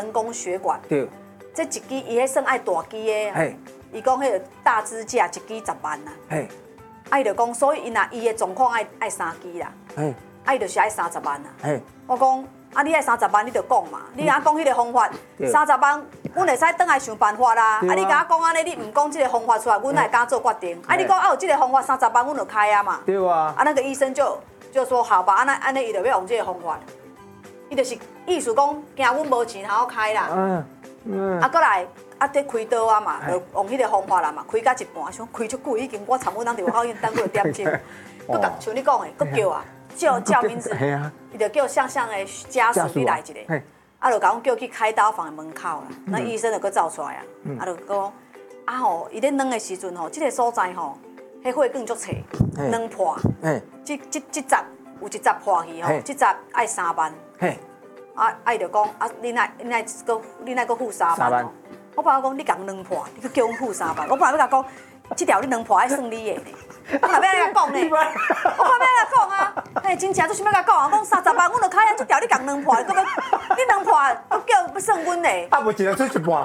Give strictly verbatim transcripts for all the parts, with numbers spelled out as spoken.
人工血管。 对。 这一支伊迄算爱大支的。 嘿。 伊讲迄个大支架一支十万呐。 嘿。 啊，伊就讲，所以伊若伊的状况爱爱三支啦。嘿。啊，伊就是爱三十万呐。嘿。我讲。啊！你爱三十万，你就讲嘛。你甲我讲迄个方法，三十万，阮会使倒来想办法啦。啊！你甲我讲安尼，你唔讲这个方法出来，阮哪会敢做决定？啊！你讲啊有这个方法，三十万阮就开啊嘛。对啊。啊，那个医生就就说好吧，安尼安尼伊就要用这个方法。伊就是意思讲，惊阮无钱好开啦。嗯嗯。啊，过来啊，得开刀啊嘛，就用迄个方法啦嘛，开到一半，想开足久，已经我参阮当地外口已经等过点钟，搁甲像你讲的，搁叫啊。叫叫名字，伊就叫向向的家属你来一个，啊，就甲阮叫去开刀房的门口啦。那医生就搁走出来啊，啊，就讲啊吼，伊咧软的时阵吼，这个所在吼，迄血管足脆，软破，这这这节有一节破去吼，这节爱三万，啊，啊，伊就讲啊，你奈你奈搁你奈搁付三万哦。我爸讲你共软破，你搁叫阮付三万，我爸要甲讲，这条你软破爱算你的呢。我后尾来讲呢，我后尾来讲啊，嘿，真正做想要甲讲啊，讲三十万，阮就开啊，这条你共两破，搁要你两破，搁叫要算阮呢？ 啊，无一人出一半。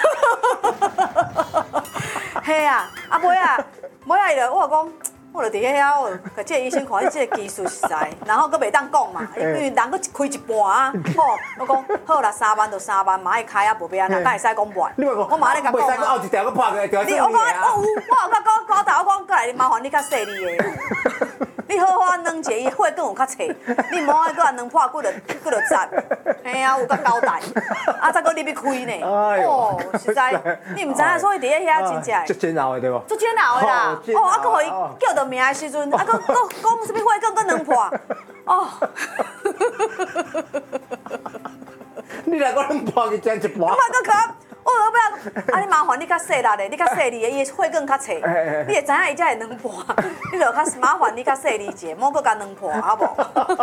嘿啊，啊尾啊，尾啊伊就我讲，我就伫遐遐，我甲这个医生看，你这个技术实在，然后搁袂当讲嘛，因为人搁开一半啊，好，我讲好啦，三万就三万，嘛爱开啊，无要安那，敢会使讲不？我马上甲讲啊。袂使讲后一条搁破个，条算你啊。我讲我有，我有甲讲搞头，我讲过来，麻烦你较细腻的。你好好软一下，伊血管有较脆，你莫爱搁软破，骨就骨就折。嘿啊，有甲交代，啊，再搁你要开呢。哦，实在，你唔知影，所以伫遐遐真正。 足煎熬的对无？ 足煎熬的啦。哦，啊，搁互伊叫到名的时阵，啊，搁搁讲什么血管搁软破，哦。 你若搁软破去争一半。 我搁可。我后尾啊，你麻烦你较细力的，你较细腻的，伊的血管较脆，你会知影伊才会软破。你就较麻烦你较细腻者，莫搁甲软破，好无？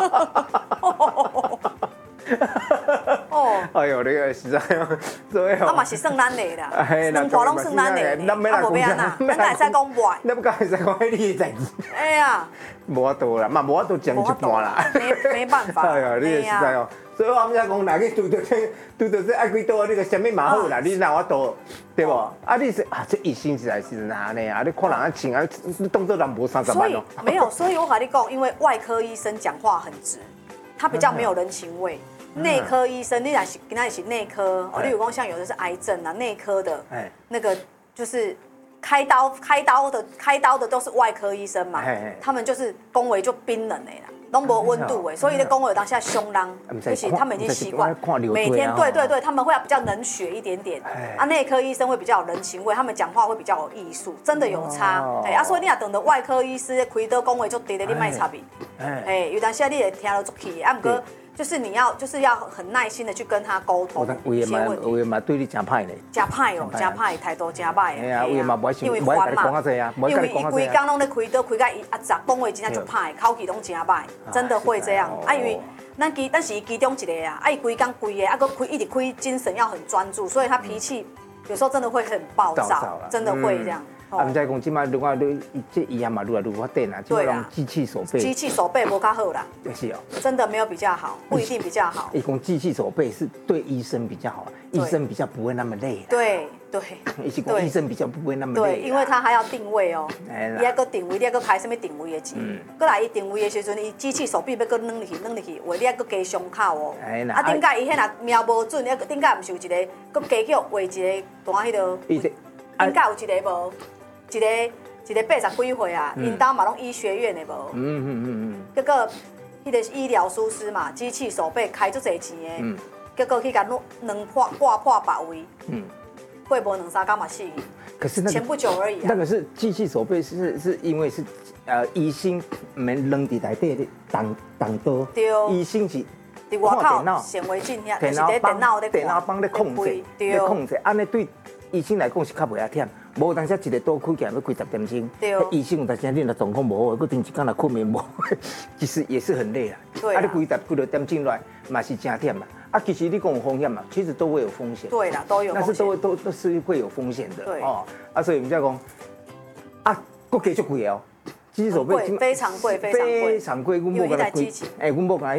哦。哎呦，你个实在哦，所以啊嘛是算咱的啦，软破拢算咱的，啊无要安那，咱哪会使讲坏？ 咱不敢会使讲迄你的代志。 哎呀， 无法度啦，嘛无法度讲一半啦。 没没办法。 哎呀，你实在哦。所以我们才讲，哪去拄到这拄到这爱几多，你个什么嘛好啦，你哪我多，对不？啊，你是啊，这医生实在是哪呢啊？你看人啊请啊，你动作人无三十万哦。 没有，所以我跟你讲，因为外科医生讲话很直，他比较没有人情味。内科医生，你若是跟他一起内科，哦，例如讲像有的是癌症啊，内科的，那个就是开刀开刀的开刀的都是外科医生嘛，他们就是恭维就冰冷的啦。拢无温度诶，所以咧讲话当下凶人，就是他们已经习惯，每天对对对，他们会比较冷血一点点。啊，内科医生会比较有人情味，他们讲话会比较有艺术，真的有差。哎，啊，所以你若等到外科医师开刀讲话就直直你卖插伊，哎，有当时你会听到足气，啊，不过就是你要就是要很耐心的去跟他沟通。 有的嘛，有的嘛对你真歹咧。 真歹哦，真歹，态度真歹。 哎呀，有的嘛不爱想， 因为烦嘛，因为伊规工拢咧开刀，开到伊压杂，讲话真正足歹，口气拢真歹，真的会这样。啊，因为咱其但是伊其中一个啊，啊伊规工规个，啊搁开一直开，精神要很专注，所以他脾气有时候真的会很暴躁，真的会这样。 啊，唔知讲，即摆如果你这医院嘛愈来愈发展啦，即摆用机器手背， 机器手背无较好啦， 是哦， 真的没有比较好，不一定比较好。 伊讲机器手背是对医生比较好，医生比较不会那么累。 对对， 伊是讲医生比较不会那么累。 对，因为他还要定位哦，伊还搁定位，你还搁开什么定位的机？搁来伊定位的时阵，伊机器手臂要搁软入去，软入去，话你还搁加伤口哦。啊，顶解伊迄若瞄无准，还顶解毋是有一个搁加去画一个单迄个，顶解有一个无？一个一个八十几岁啊，因兜嘛拢医学院的无，嗯嗯嗯嗯，结果迄个医疗疏失嘛，机器手背开足侪钱的，结果去甲弄破挂破别位，嗯，过无两三工嘛死去。 可是那前不久而已。 那个是机器手背，是是因为是呃医生免扔伫内底动动刀，对，医生是伫外口显微镜遐，就是伫电脑咧电脑帮咧控制，咧控制，安尼对医生来讲是较袂遐忝。无当时一个刀开起来要开十点钟，医生有当时你若状况无好，佮顶一工来困眠无，其实也是很累啦。对啊，你规十几多点钟来，嘛是真忝嘛。啊，其实你讲有风险嘛，其实都会有风险。 对啦，都有。 但是都会都都是会有风险的。对哦，啊，所以我们在讲，啊，佮加足贵哦，机器手背非常贵，非常贵， 非常贵。阮某甲来开，哎，阮某甲来